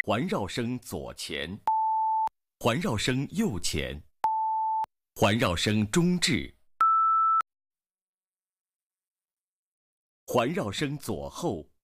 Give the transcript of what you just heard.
环绕声左前，环绕声右前，环绕声中置，环绕声左后。